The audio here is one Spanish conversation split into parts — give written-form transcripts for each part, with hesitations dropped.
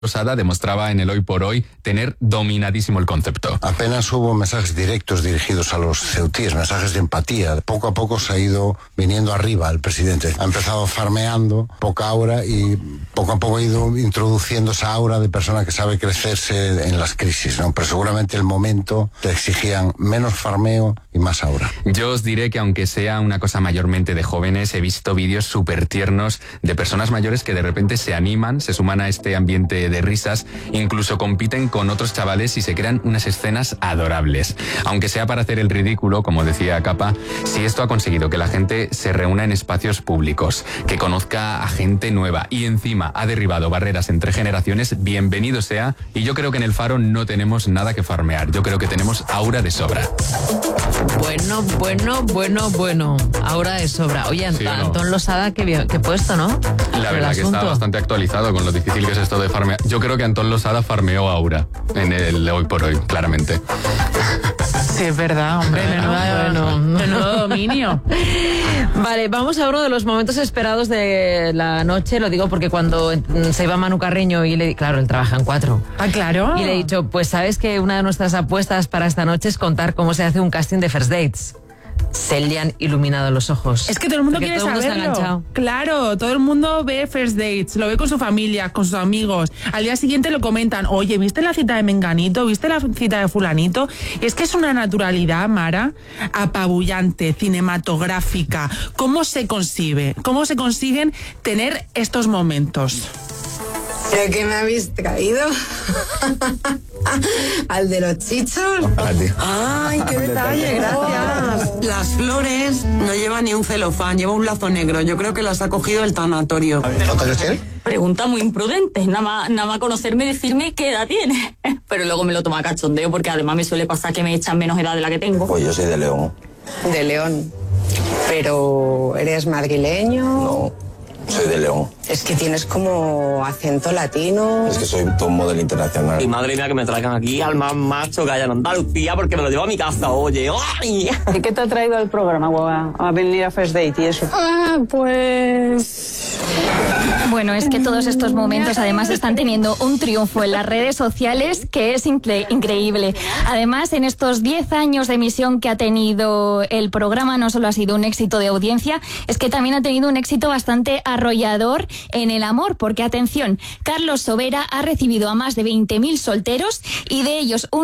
Losada demostraba en el Hoy por Hoy tener dominadísimo el concepto. Apenas hubo mensajes directos dirigidos a los ceutíes, mensajes de empatía. Poco a poco se ha ido viniendo arriba el presidente. Ha empezado farmeando, poca aura, y poco a poco ha ido introduciendo esa aura de persona que sabe crecerse en las crisis, ¿no? Pero seguramente el momento te exigían menos farmeo y más aura. Yo os diré que aunque sea una cosa mayormente de jóvenes, he visto vídeos súper tiernos de personas mayores que de repente se animan, se suman a este ambiente de risas, incluso compiten con otros chavales y se crean unas escenas adorables. Aunque sea para hacer el ridículo, como decía Capa, si esto ha conseguido que la gente se reúna en espacios públicos, que conozca a gente nueva y encima ha derribado barreras entre generaciones, bienvenido sea. Y yo creo que en El Faro no tenemos nada que farmear, yo creo que tenemos aura de sobra. Bueno, aura de sobra. Oye, ¿Sí o no? Antón Losada, qué puesto, ¿no? La verdad que está bastante actualizado con lo difícil que es esto de farmear. Yo creo que Antón Losada farmeó a aura en el Hoy por Hoy, claramente. Sí, es verdad, hombre. Menudo dominio. Vale, vamos a uno de los momentos esperados de la noche. Lo digo porque cuando se iba Manu Carreño y claro, él trabaja en 4. Ah, claro. Y le he dicho, pues sabes que una de nuestras apuestas para esta noche es contar cómo se hace un casting de First Dates. Se le han iluminado los ojos. Es que todo el mundo quiere saberlo. Claro, todo el mundo ve First Dates, lo ve con su familia, con sus amigos. Al día siguiente lo comentan, oye, ¿viste la cita de Menganito? ¿Viste la cita de Fulanito? Y es que es una naturalidad, Mara, apabullante, cinematográfica. ¿Cómo se concibe? ¿Cómo se consiguen tener estos momentos? ¿Pero qué me habéis traído? ¿Al de los chichos? Para ti. ¡Ay, qué detalle! Gracias. Las flores no llevan ni un celofán, lleva un lazo negro. Yo creo que las ha cogido el tanatorio. ¿Cuántos años tiene? Pregunta muy imprudente, nada más conocerme y decirme qué edad tiene. Pero luego me lo toma a cachondeo porque además me suele pasar que me echan menos edad de la que tengo. Pues yo soy de León. De León. ¿Pero eres madrileño? No, soy de León. Es que tienes como acento latino. Es que soy todo un modelo internacional. Y madre mía que me traigan aquí al más macho que haya en Andalucía porque me lo llevo a mi casa, oye. ¡Ay! ¿Y qué te ha traído al programa, guapa? A venir a First Date y eso. Pues... Bueno, es que todos estos momentos además están teniendo un triunfo en las redes sociales que es increíble. Además, en estos 10 años de emisión que ha tenido el programa, no solo ha sido un éxito de audiencia, es que también ha tenido un éxito bastante arrollador en el amor, porque atención, Carlos Sobera ha recibido a más de 20.000 solteros y de ellos un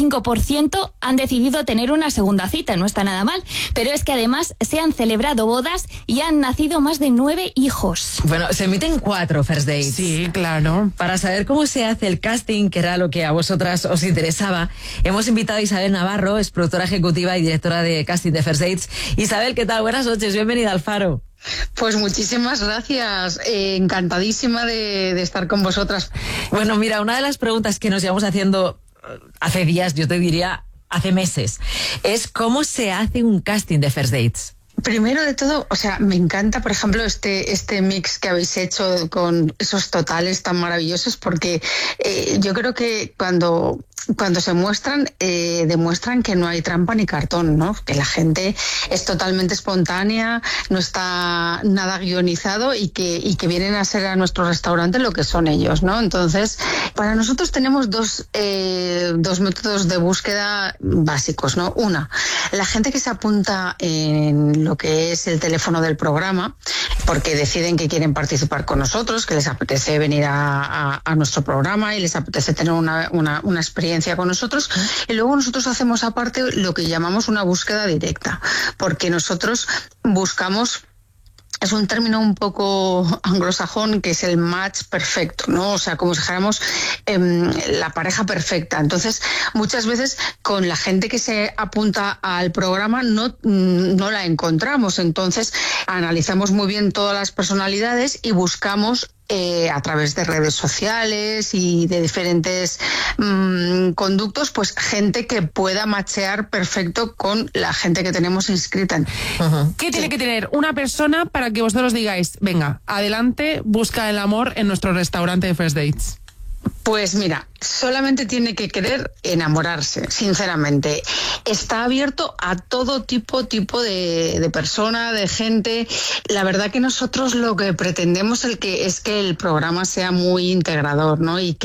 65% han decidido tener una segunda cita, no está nada mal, pero es que además se han celebrado bodas y han nacido más de 9 hijos. Bueno, se emiten 4 First Dates. Sí, claro. Para saber cómo se hace el casting, que era lo que a vosotras os interesaba, hemos invitado a Isabel Navarro, es productora ejecutiva y directora de casting de First Dates. Isabel, ¿qué tal? Buenas noches, bienvenida al Faro. Pues muchísimas gracias, encantadísima de estar con vosotras. Bueno, mira, una de las preguntas que nos llevamos haciendo hace días, yo te diría hace meses, es cómo se hace un casting de First Dates. Primero de todo, o sea, me encanta, por ejemplo, este mix que habéis hecho con esos totales tan maravillosos, porque yo creo que cuando se muestran, demuestran que no hay trampa ni cartón, ¿no? Que la gente es totalmente espontánea, no está nada guionizado y que vienen a ser a nuestro restaurante lo que son ellos, ¿no? Entonces, para nosotros tenemos dos métodos de búsqueda básicos, ¿no? Una, la gente que se apunta en lo que es el teléfono del programa, porque deciden que quieren participar con nosotros, que les apetece venir a nuestro programa y les apetece tener una experiencia con nosotros. Y luego nosotros hacemos aparte lo que llamamos una búsqueda directa, porque nosotros buscamos... Es un término un poco anglosajón que es el match perfecto, ¿no? O sea, como si dijéramos la pareja perfecta. Entonces, muchas veces con la gente que se apunta al programa no la encontramos. Entonces, analizamos muy bien todas las personalidades y buscamos a través de redes sociales y de diferentes conductos, pues gente que pueda machear perfecto con la gente que tenemos inscrita. ¿Qué tiene que tener una persona para que vosotros digáis, venga, adelante, busca el amor en nuestro restaurante de First Dates? Pues mira, solamente tiene que querer enamorarse, sinceramente. está abierto a todo tipo de persona, de gente. La verdad que nosotros lo que pretendemos es que el programa sea muy integrador, ¿no? Y